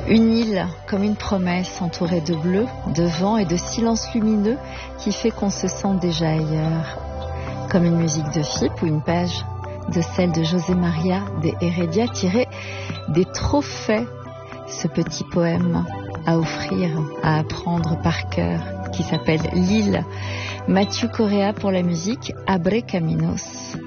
Une île comme une promesse entourée de bleu, de vent et de silence lumineux qui fait qu'on se sent déjà ailleurs. Comme une musique de Fipe ou une page de celle de José Maria de Heredia tirée des trophées. Ce petit poème à offrir, à apprendre par cœur qui s'appelle L'île. Mathieu Correa pour la musique, Abre Caminos.